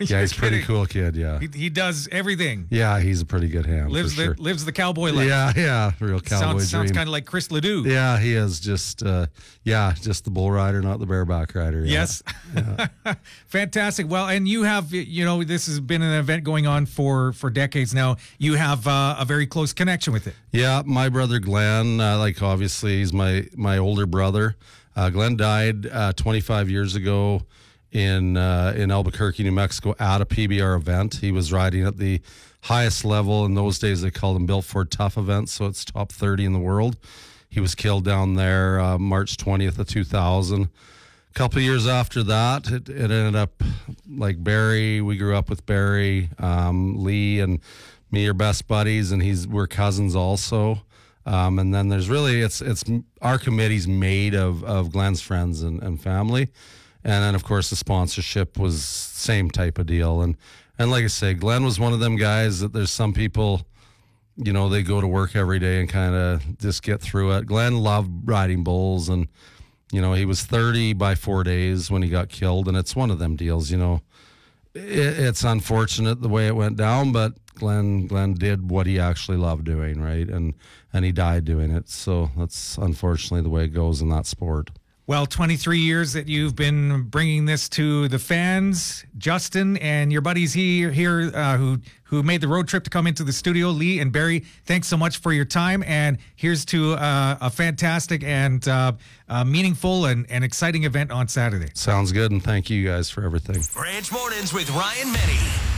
Yeah, he's a pretty cool kid, yeah. He does everything. Yeah, he's a pretty good hand, Lives for sure. lives the cowboy life. Yeah, real cowboy Sounds dream. kind of like Chris Ledoux. Yeah, he is just the bull rider, not the bareback rider. Yeah. Yes. Fantastic. Well, and you have, this has been an event going on for decades now. You have a very close connection with it. Yeah, my brother Glenn, obviously he's my older brother. Glenn died 25 years ago in Albuquerque, New Mexico at a PBR event. He was riding at the highest level. In those days, they called them Built Ford Tough events, so it's top 30 in the world. He was killed down there March 20th of 2000. A couple of years after that, it ended up like Barry. We grew up with Barry, Lee, and me are best buddies, and we're cousins also. And then there's really it's our committee's made of Glenn's friends and family, and then of course the sponsorship was same type of deal. And like I say, Glenn was one of them guys that there's some people, they go to work every day and kind of just get through it. Glenn loved riding bulls, and he was 30 by 4 days when he got killed, and it's one of them deals. It's unfortunate the way it went down, but Glenn did what he actually loved doing, right? And he died doing it. So that's unfortunately the way it goes in that sport. Well, 23 years that you've been bringing this to the fans, Justin, and your buddies here who made the road trip to come into the studio, Lee and Barry. Thanks so much for your time, and here's to a fantastic and meaningful and exciting event on Saturday. Sounds good, and thank you guys for everything. Ranch Mornings with Ryan Menny.